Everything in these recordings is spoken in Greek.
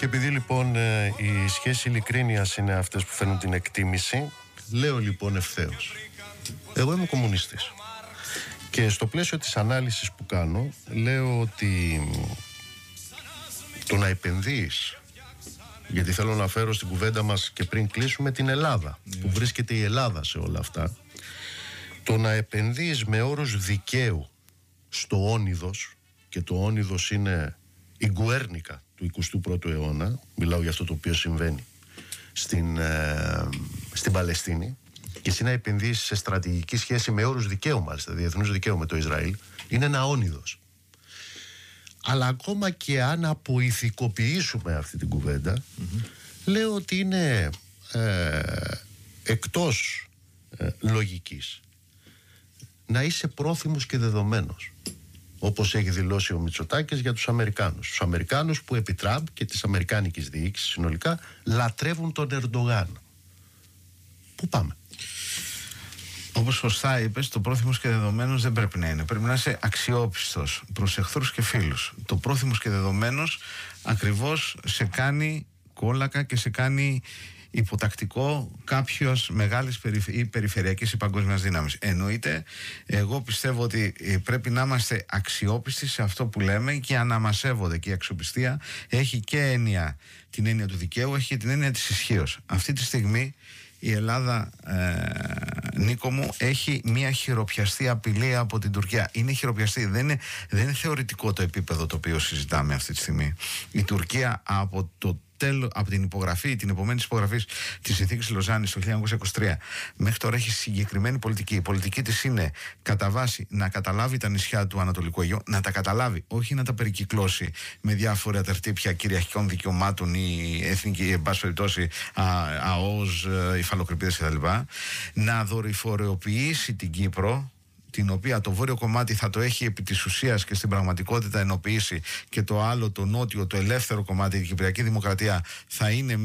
επειδή λοιπόν οι σχέσεις ειλικρίνειας είναι αυτές που φέρνουν την εκτίμηση, λέω λοιπόν ευθέως, εγώ είμαι κομμουνιστής. Και στο πλαίσιο της ανάλυσης που κάνω, λέω ότι το να επενδύεις, γιατί θέλω να φέρω στην κουβέντα μας και πριν κλείσουμε την Ελλάδα, που βρίσκεται η Ελλάδα σε όλα αυτά, το να επενδύεις με όρους δικαίου στο Όνιδος, και το Όνιδος είναι η Γκουέρνικα του 21ου αιώνα, μιλάω για αυτό το οποίο συμβαίνει στην Παλαιστίνη, και εσύ να επενδύσεις σε στρατηγική σχέση με όρους δικαίου, μάλιστα διεθνούς δικαίου με το Ισραήλ, είναι ένα Όνιδος. Αλλά ακόμα και αν αποηθικοποιήσουμε αυτή την κουβέντα, λέω ότι είναι εκτός λογικής να είσαι πρόθυμος και δεδομένος, όπως έχει δηλώσει ο Μητσοτάκης για τους Αμερικάνους. Τους Αμερικάνους που επί Τραμπ και της αμερικάνικης διοίκησης συνολικά λατρεύουν τον Ερντογάν. Πού πάμε? Όπως σωστά είπες, το πρόθυμος και δεδομένος δεν πρέπει να είναι. Πρέπει να είσαι αξιόπιστος προς εχθρούς και φίλους. Το πρόθυμος και δεδομένος ακριβώς σε κάνει κόλακα και σε κάνει υποτακτικό κάποιος μεγάλης ή περιφερειακής ή παγκόσμιας δύναμης. Εννοείται, εγώ πιστεύω ότι πρέπει να είμαστε αξιόπιστοι σε αυτό που λέμε και αναμασεύονται, και η αξιοπιστία έχει και την έννοια του δικαίου, έχει και την έννοια της ισχύως. Αυτή τη στιγμή η Ελλάδα, Νίκο μου, έχει μια χειροπιαστή απειλή από την Τουρκία. Είναι χειροπιαστή, δεν είναι θεωρητικό το επίπεδο το οποίο συζητάμε αυτή τη στιγμή. Η Τουρκία από την επομένη υπογραφή της Συνθήκης Λοζάνης το 1923 μέχρι τώρα έχει συγκεκριμένη πολιτική. Η πολιτική της είναι κατά βάση να καταλάβει τα νησιά του Ανατολικού Αιγαίου, να τα καταλάβει, όχι να τα περικυκλώσει με διάφορα τερτύπια κυριαρχικών δικαιωμάτων ή εθνική, εν πάση περιπτώσει, ΑΟΣ, υφαλοκρηπίδες κτλ. Να δορυφορεοποιήσει την Κύπρο, την οποία το βόρειο κομμάτι θα το έχει επί της ουσίας και στην πραγματικότητα ενοποιήσει, και το άλλο, το νότιο, το ελεύθερο κομμάτι, η Κυπριακή Δημοκρατία, θα είναι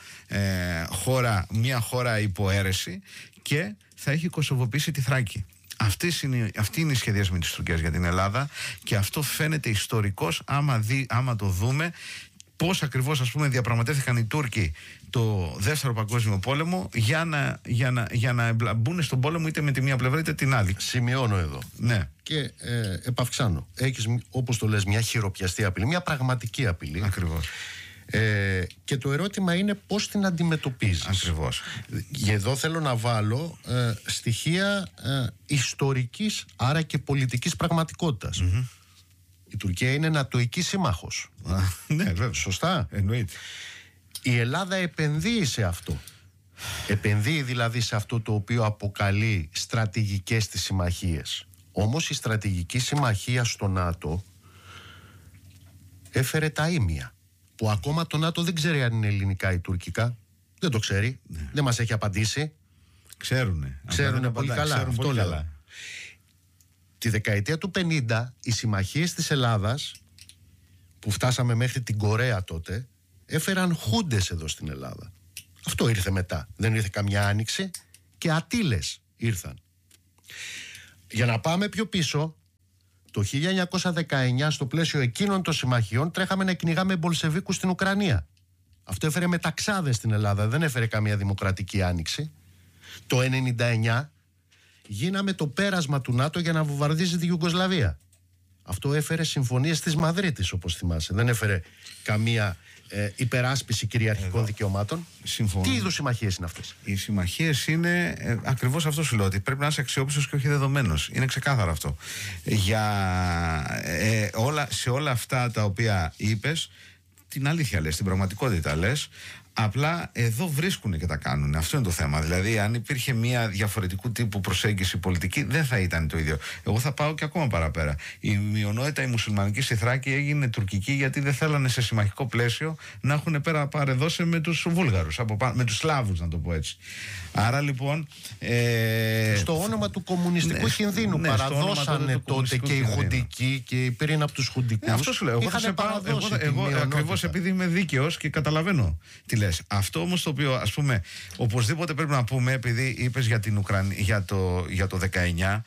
μια χώρα υποαίρεση, και θα έχει κωσοβοποιήσει τη Θράκη. Αυτή είναι η σχεδιασμή της Τουρκίας για την Ελλάδα, και αυτό φαίνεται ιστορικός άμα το δούμε πώς ακριβώς, ας πούμε, διαπραγματεύτηκαν οι Τούρκοι το δεύτερο παγκόσμιο πόλεμο για να μπουν στον πόλεμο είτε με τη μία πλευρά είτε την άλλη. Σημειώνω εδώ. Ναι. Και επαυξάνω. Έχεις, όπως το λες, μια χειροπιαστή απειλή, μια πραγματική απειλή. Ακριβώς. Και το ερώτημα είναι πώς την αντιμετωπίζεις. Ακριβώς. Εδώ θέλω να βάλω στοιχεία ιστορικής, άρα και πολιτικής πραγματικότητας. Η Τουρκία είναι νατοϊκή σύμμαχος. Ναι, βέβαια. Σωστά. Εννοείται. Η Ελλάδα επενδύει σε αυτό. Επενδύει δηλαδή σε αυτό το οποίο αποκαλεί στρατηγικές της συμμαχίες. Όμως η στρατηγική συμμαχία στο ΝΑΤΟ έφερε τα ήμια, που ακόμα το ΝΑΤΟ δεν ξέρει αν είναι ελληνικά ή τουρκικά. Δεν το ξέρει. Ναι. Δεν μας έχει απαντήσει. Ξέρουνε πολύ καλά. Ξέρουν αυτό πολύ λέω. καλά. Τη δεκαετία του 50 οι συμμαχίες της Ελλάδας, που φτάσαμε μέχρι την Κορέα τότε, έφεραν χούντες εδώ στην Ελλάδα. Αυτό ήρθε μετά. Δεν ήρθε καμιά άνοιξη, και ατύλες ήρθαν. Για να πάμε πιο πίσω, το 1919 στο πλαίσιο εκείνων των συμμαχιών τρέχαμε να κυνηγάμε Μπολσεβίκους στην Ουκρανία. Αυτό έφερε μεταξάδες στην Ελλάδα, δεν έφερε καμία δημοκρατική άνοιξη. Το 1999 γίναμε το πέρασμα του ΝΑΤΟ για να βομβαρδίζει τη Ιουγκοσλαβία. Αυτό έφερε συμφωνίες της Μαδρίτης, όπως θυμάσαι. Δεν έφερε καμία υπεράσπιση κυριαρχικών δικαιωμάτων. Συμφωνώ. Τι είδους συμμαχίες είναι αυτές? Οι συμμαχίες είναι ακριβώς αυτό σου λέω, ότι πρέπει να είσαι αξιόπιστος και όχι δεδομένος. Είναι ξεκάθαρο αυτό. Σε όλα αυτά τα οποία είπες, την αλήθεια λες, την πραγματικότητα λες. Απλά εδώ βρίσκουν και τα κάνουν. Αυτό είναι το θέμα. Δηλαδή, αν υπήρχε μια διαφορετικού τύπου προσέγγιση πολιτική, δεν θα ήταν το ίδιο. Εγώ θα πάω και ακόμα παραπέρα. Η μειονότητα, η μουσουλμανική στη Θράκη, έγινε τουρκική γιατί δεν θέλανε σε συμμαχικό πλαίσιο να έχουν παρεδώσει με τους Βούλγαρους, με τους Σλάβους, να το πω έτσι. Άρα λοιπόν. Στο όνομα του κομμουνιστικού κινδύνου παραδώσανε τότε και οι χουντικοί και πήραν από τους χουντικούς. Αυτό σου λέω. Εγώ ακριβώς επειδή είμαι δίκαιος και καταλαβαίνω τη λες. Αυτό όμως το οποίο, ας πούμε, οπωσδήποτε πρέπει να πούμε, επειδή είπες για την για το 19,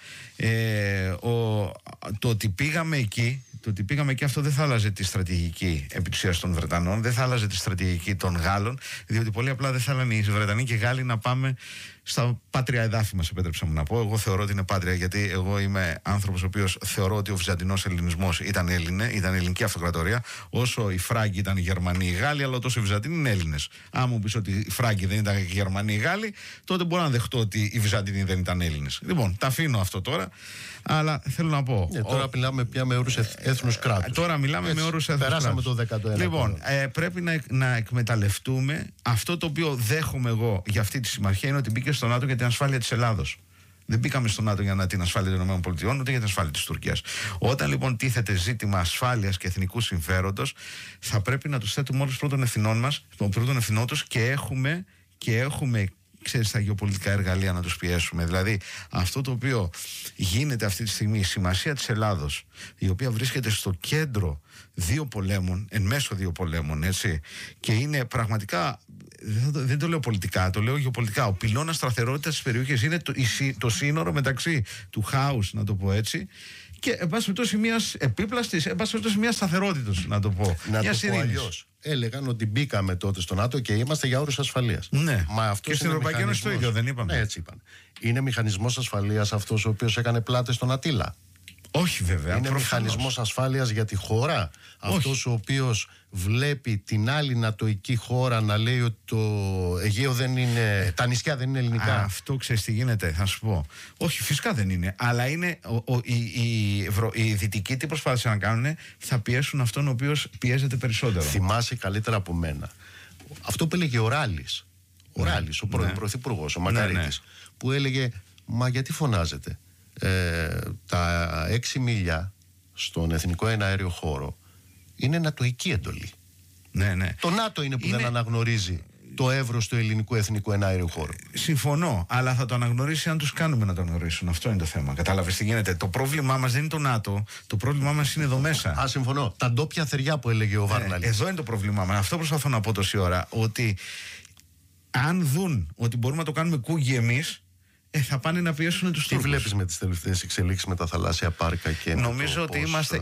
το ότι πήγαμε εκεί. Το ότι πήγαμε εκεί, αυτό δεν θα άλλαζε τη στρατηγική επί της ουσίας των Βρετανών, δεν θα άλλαζε τη στρατηγική των Γάλλων, διότι πολύ απλά δεν θέλανε οι Βρετανοί και οι Γάλλοι να πάμε στα πάτρια εδάφη μας, επέτρεψα μου να πω. Εγώ θεωρώ ότι είναι πάτρια, γιατί εγώ είμαι άνθρωπος ο οποίος θεωρώ ότι ο βυζαντινός ελληνισμός ήταν ελληνική αυτοκρατορία, όσο οι Φράγκοι ήταν οι Γερμανοί οι Γάλλοι, αλλά τόσο οι Βυζαντινοί είναι Έλληνες. Αν μου πεις ότι οι Φράγκοι δεν ήταν οι Γερμανοί οι Γάλλοι, τότε μπορώ να δεχτώ ότι οι Βυζαντινοί δεν ήταν Έλληνες. Λοιπόν, τα αφήνω αυτό τώρα, αλλά θέλω να πω. Τώρα μιλάμε πια με όρους έθνους κράτους. Τώρα μιλάμε με όρους έθνους κράτους. Περάσαμε το 19ο. Λοιπόν, πρέπει να εκμεταλλευτούμε αυτό το οποίο δέχομαι εγώ για αυτή τη συμμαχία, είναι ότι μπήκε στο ΝΑΤΟ για την ασφάλεια της Ελλάδος. Δεν μπήκαμε στο ΝΑΤΟ για την ασφάλεια των ΗΠΑ, ούτε για την ασφάλεια της Τουρκίας. Όταν λοιπόν τίθεται ζήτημα ασφάλειας και εθνικού συμφέροντος, θα πρέπει να τους θέτουμε όλους πρώτων ευθυνών μας, πρώτων ευθυνών τους, και έχουμε ξέρεις, τα γεωπολιτικά εργαλεία να τους πιέσουμε. Δηλαδή, αυτό το οποίο γίνεται αυτή τη στιγμή, η σημασία της Ελλάδος, η οποία βρίσκεται στο κέντρο δύο πολέμων, εν μέσω δύο πολέμων, έτσι, και είναι πραγματικά, δεν το λέω πολιτικά, το λέω γεωπολιτικά. Ο πυλώνας σταθερότητας της περιοχής είναι το σύνορο μεταξύ του χάους, να το πω έτσι, και εν πάση περιπτώσει μιας επίπλαστης, εν πάση περιπτώσει μιας σταθερότητας, να το πω. Να το πω αλλιώς. Έλεγαν ότι μπήκαμε τότε στο ΝΑΤΟ και είμαστε για όρους ασφαλείας. Ναι. Μα αυτός και στην Ευρωπαϊκή Ένωση το ίδιο, δεν είπαμε. Ναι, έτσι είπαν. Είναι μηχανισμός ασφαλείας αυτός ο οποίος έκανε πλάτες στον Ατήλα? Όχι βέβαια. Είναι μηχανισμός ασφάλειας για τη χώρα? Όχι. Αυτός ο οποίος βλέπει την άλλη νατοϊκή χώρα να λέει ότι το Αιγαίο δεν είναι, τα νησιά δεν είναι ελληνικά. Αυτό ξέρεις τι γίνεται, θα σου πω. Όχι, φυσικά δεν είναι. Αλλά είναι οι δυτικοί τι προσπάθησαν να κάνουν, θα πιέσουν αυτόν ο οποίος πιέζεται περισσότερο. Θυμάσαι καλύτερα από μένα αυτό που έλεγε ο Ράλης. Ο Ράλης, ο πρώην πρωθυπουργός, ο Μακαρίτης, που έλεγε, μα γιατί φωνάζετε? Τα 6 μίλια στον εθνικό εναέριο χώρο είναι νατοϊκή εντολή. Ναι. Το ΝΑΤΟ είναι που δεν αναγνωρίζει το εύρος του ελληνικού εθνικού εναέριου χώρου. Συμφωνώ, αλλά θα το αναγνωρίσει αν τους κάνουμε να το αναγνωρίσουν. Αυτό είναι το θέμα. Κατάλαβες τι γίνεται? Το πρόβλημά μας δεν είναι το ΝΑΤΟ, το πρόβλημά μας είναι εδώ μέσα. Συμφωνώ. Τα ντόπια θεριά που έλεγε ο Βάρναλης. Εδώ είναι το πρόβλημά μας. Αυτό προσπαθώ να πω τόση ώρα. Ότι αν δουν ότι μπορούμε να το κάνουμε κούγκι εμείς, θα πάνε να πιέσουν τους Τούρκους. Τι βλέπεις με τις τελευταίες εξελίξεις με τα θαλάσσια πάρκα και νομίζω ότι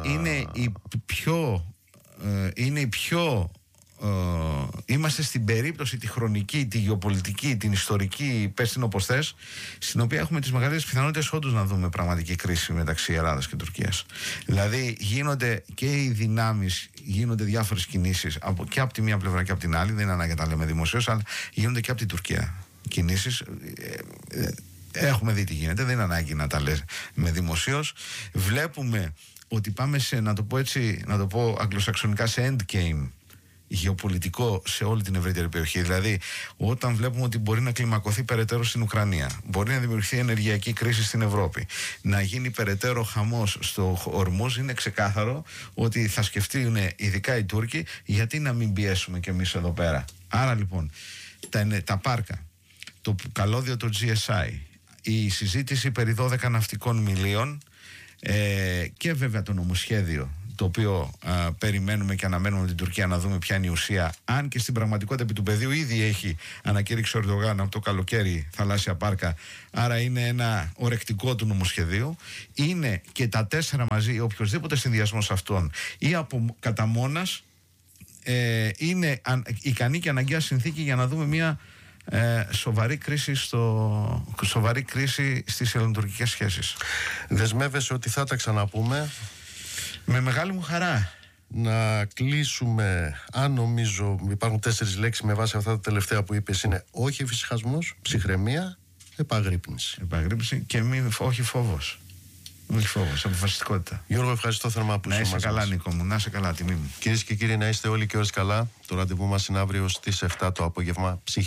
είμαστε στην περίπτωση τη χρονική, τη γεωπολιτική, την ιστορική, πες την όπως θες, στην οποία έχουμε τις μεγαλύτερες πιθανότητες όντως να δούμε πραγματική κρίση μεταξύ Ελλάδας και Τουρκίας. Δηλαδή γίνονται και οι δυνάμεις, γίνονται διάφορες κινήσεις και από τη μία πλευρά και από την άλλη, δεν είναι ανάγκη να τα λέμε δημοσίως, αλλά γίνονται και από την Τουρκία κινήσεις. Έχουμε δει τι γίνεται, δεν είναι ανάγκη να τα λες με δημοσίως. Βλέπουμε ότι πάμε σε, να το πω έτσι, να το πω αγγλοσαξονικά, σε endgame γεωπολιτικό σε όλη την ευρύτερη περιοχή. Δηλαδή, όταν βλέπουμε ότι μπορεί να κλιμακωθεί περαιτέρω στην Ουκρανία, μπορεί να δημιουργηθεί ενεργειακή κρίση στην Ευρώπη, να γίνει περαιτέρω χαμός στο Ορμούζ, είναι ξεκάθαρο ότι θα σκεφτούν ειδικά οι Τούρκοι γιατί να μην πιέσουμε κι εμείς εδώ πέρα. Άρα λοιπόν, τα πάρκα, το καλώδιο το GSI, η συζήτηση περί 12 ναυτικών μιλίων και βέβαια το νομοσχέδιο, το οποίο περιμένουμε και αναμένουμε με την Τουρκία να δούμε ποια είναι η ουσία, αν και στην πραγματικότητα επί του πεδίου ήδη έχει ανακήρυξει ο Ερντογάν από το καλοκαίρι θαλάσσια πάρκα, άρα είναι ένα ορεκτικό του νομοσχεδίου. Είναι και τα 4 μαζί, οποιοδήποτε συνδυασμός αυτών ή από κατά μόνας, είναι ικανή και αναγκαία συνθήκη για να δούμε μια σοβαρή κρίση στις ελληνοτουρκικές σχέσεις. Δεσμεύεσαι ότι θα τα ξαναπούμε? Με μεγάλη μου χαρά. Να κλείσουμε, αν νομίζω υπάρχουν 4 λέξεις με βάση αυτά τα τελευταία που είπες, είναι όχι εφησυχασμός, ψυχραιμία, επαγρύπνηση. Επαγρύπνηση και όχι φόβος. Όχι φόβος, αποφασιστικότητα. Γιώργο, ευχαριστώ θερμά που είσαι μαζί μας. Να είσαι καλά, Νίκο μου, να είσαι καλά, τιμή μου. Κυρίες και κύριοι, να είστε όλοι και όλες καλά. Το ραντεβού μας είναι αύριο στις 7 το απόγευμα.